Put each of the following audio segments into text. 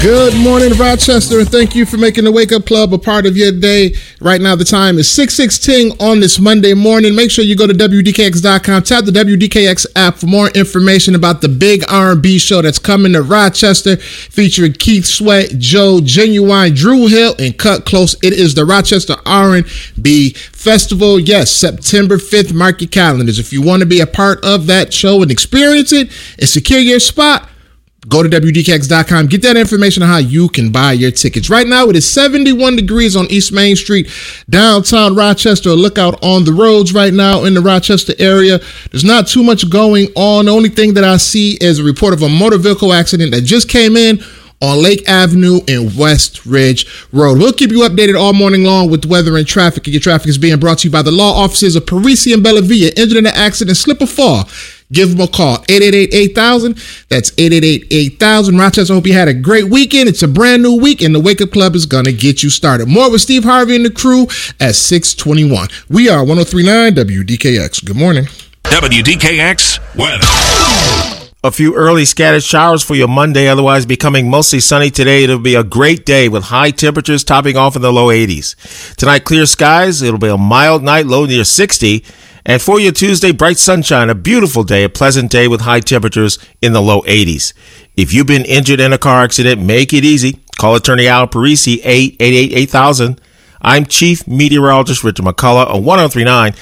Good morning, Rochester, and thank you for making the Wake Up Club a part of your day. Right now, the time is 6:16 on this Monday morning. Make sure you go to WDKX.com, tap the WDKX app for more information about the big R&B show that's coming to Rochester, featuring Keith Sweat, Joe Genuine, Drew Hill, and Cut Close. It is the Rochester R&B Festival. Yes, September 5th. Mark your calendars. If you want to be a part of that show and experience it and secure your spot, go to WDKX.com. Get that information on how you can buy your tickets. Right now, it is 71 degrees on East Main Street, downtown Rochester. Look out on the roads right now in the Rochester area. There's not too much going on. The only thing that I see is a report of a motor vehicle accident that just came in on Lake Avenue and West Ridge Road. We'll keep you updated all morning long with weather and traffic. And your traffic is being brought to you by the law offices of Parisi and Bellavia. Injured in an accident, slip or fall, give them a call, 888-8000. That's 888-8000. Rochester, I hope you had a great weekend. It's a brand new week, and the Wake Up Club is going to get you started. More with Steve Harvey and the crew at 6:21. We are 103.9 WDKX. Good morning. WDKX weather. A few early scattered showers for your Monday, otherwise becoming mostly sunny today. It'll be a great day with high temperatures topping off in the low 80s. Tonight, clear skies. It'll be a mild night, low near 60. And for your Tuesday, bright sunshine, a beautiful day, a pleasant day with high temperatures in the low 80s. If you've been injured in a car accident, make it easy. Call attorney Al Parisi, 888-8000. I'm Chief Meteorologist Richard McCullough on 103.9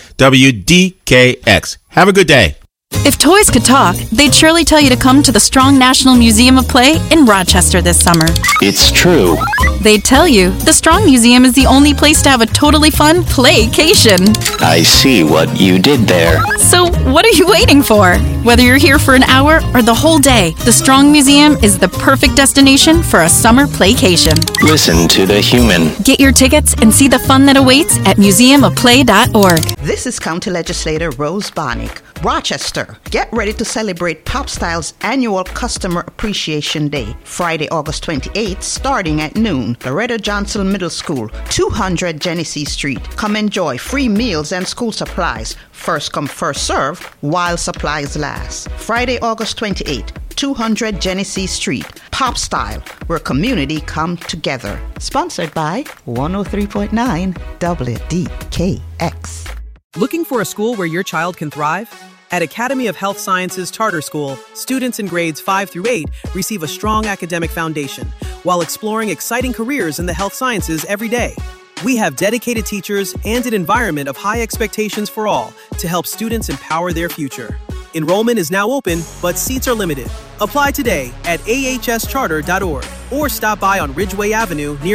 WDKX. Have a good day. If toys could talk, they'd surely tell you to come to the Strong National Museum of Play in Rochester this summer. It's true. They'd tell you the Strong Museum is the only place to have a totally fun playcation. I see what you did there. So what are you waiting for? Whether you're here for an hour or the whole day, the Strong Museum is the perfect destination for a summer playcation. Listen to the human. Get your tickets and see the fun that awaits at museumofplay.org. This is County Legislator Rose Barnick. Rochester, get ready to celebrate Pop Style's annual Customer Appreciation Day, Friday, August 28th, starting at noon. Loretta Johnson Middle School, 200 Genesee Street. Come enjoy free meals and school supplies. First come, first serve, while supplies last. Friday, August 28th, 200 Genesee Street. Pop Style, where community come together. Sponsored by 103.9 WDKX. Looking for a school where your child can thrive? At Academy of Health Sciences Charter School, students in grades 5 through 8 receive a strong academic foundation while exploring exciting careers in the health sciences every day. We have dedicated teachers and an environment of high expectations for all to help students empower their future. Enrollment is now open, but seats are limited. Apply today at ahscharter.org or stop by on Ridgeway Avenue near